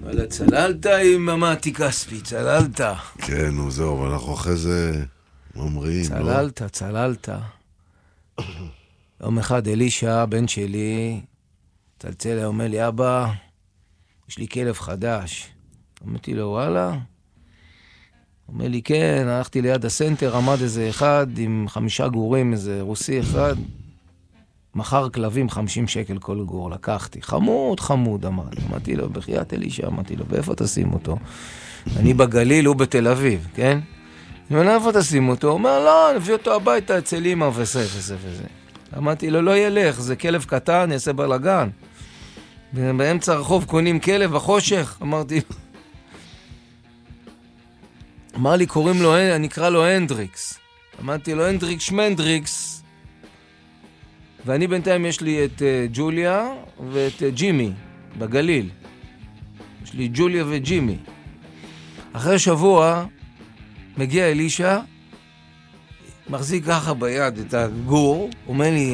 אבל צללת עם ממתי כספי, צללת. כן, נו זהו, אבל אנחנו אחרי זה אומרים, צללת, לא? צללת. יום אחד אלישע, בן שלי, צלצל, אומר לי, אבא, יש לי כלב חדש. אמרתי לו, וואלה? אומר לי, כן, הלכתי ליד הסנטר, עמד איזה אחד עם 5 גורים, איזה רוסי אחד, מחר כלבים 50 שקל כל גור, לקחתי. חמוד, חמוד, אמרתי לו, בחיית אלישע, אמרתי לו, באיפה תשים אותו? אני בגליל, הוא בתל אביב, כן? אני אומר, איפה תשים אותו? הוא אומר, לא, נביא אותו הביתה אצל אמא וזה וזה וזה. אמרתי לו, לא ילך, זה כלב קטן, יעשה בלגן. באמצע הרחוב קונים כלב בחושך, אמרתי. אמר לי, קוראים לו, אני אקרא לו הנדריקס. אמרתי לו, הנדריקס שמנדריקס. ואני בינתיים יש לי את ג'וליה ואת ג'ימי בגליל. יש לי ג'וליה וג'ימי. אחרי שבוע מגיע אלישע, מחזיק ככה ביד את הגור, אומר לי,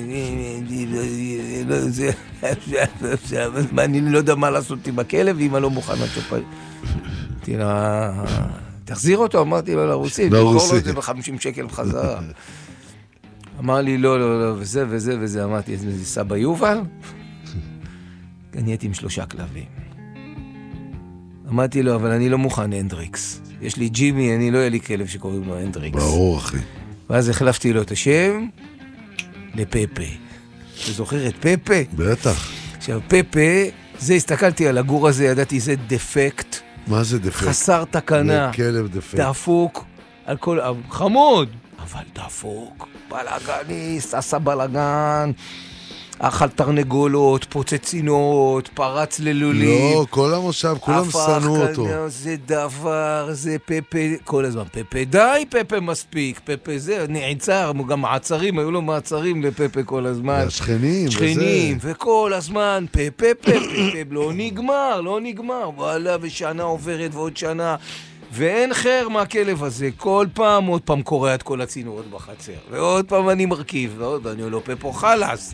אני לא יודע מה לעשות עם הכלב, ואמא לא מוכנה שפעי. אמרתי לה, תחזיר אותו, אמרתי לו לרוסי, תקור לו את זה ב-50 שקל בחזרה. אמר לי, לא, לא, לא, וזה וזה וזה, אמרתי, זה סבא יובל? אני הייתי עם 3 כלבים. אמרתי לו, אבל אני לא מוכן הנדריקס. יש לי ג'ימי, אני לא יהיה לי כלב שקוראים לו הנדריקס. ברור, אחי. ואז החלפתי לו את השם לפפה. אתה זוכר את פפה? בטח. עכשיו, פפה, זה הסתכלתי על הגור הזה, ידעתי, זה דפקט. מה זה דפקט? חסר תקנה. זה כלב דפקט. דפוק. על כל... חמוד. אבל דפוק. בלגניסט, עשה בלגן. אכל תרנגולות, פוצצינות, פרץ ללולים. לא, כל המושב, כולם שנאו אותו. זה דבר, זה פפה, כל הזמן. פפה, די, פפה מספיק. פפה זה, נעצר, גם מעצרים, היו לו מעצרים לפפה כל הזמן. השכנים, שכנים, וכל הזמן, פפה, פפה, לא נגמר, לא נגמר. וואלה, ושנה עוברת ועוד שנה. ואין חר מהכלב הזה, כל פעם, עוד פעם קורא את כל הצינורות בחצר. ועוד פעם אני מרכיב, ואני לא פפה חלס.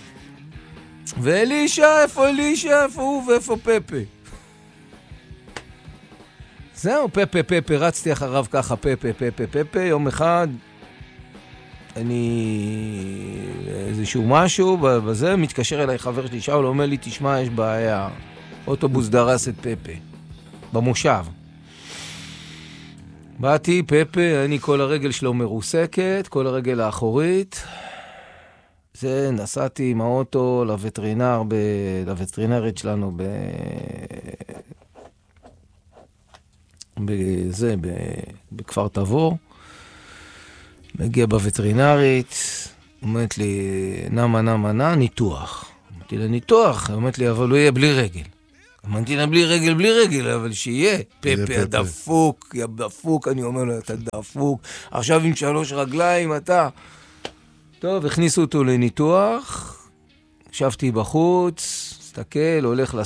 ואלישע, איפה אלישע, איפה הוא ואיפה פפה? זהו, פפה, פפה, רצתי אחריו ככה, פפה, פפה, פפה, יום אחד, איזשהו משהו, בזה, מתקשר אליי חבר שלי, שאול, אומר לי, תשמע, יש בעיה, אוטובוס דרס את פפה, במושב. באתי, פפה, אני כל הרגל שלו מרוסקת, כל הרגל האחורית, זה, נסעתי עם האוטו לווטרינרית שלנו בכפר תבור. מגיע בווטרינרית, אומרת לי, נמה, ניתוח. אמרתי לה, ניתוח? אומרת לי, אבל הוא יהיה בלי רגל. אמרתי לה, בלי רגל, אבל שיהיה. פפה, דפוק, אני אומר לו, אתה דפוק. עכשיו עם 3 רגליים, אתה... טוב, הכניסו אותו לניתוח, ישבתי בחוץ, הסתכל, הולך